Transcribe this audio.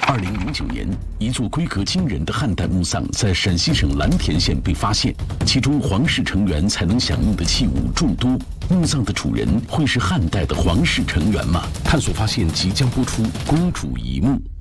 2009年，一座规格惊人的汉代墓葬在陕西省蓝田县被发现，其中皇室成员才能享用的器物众多。墓葬的主人会是汉代的皇室成员吗？探索发现即将播出《公主遗墓》。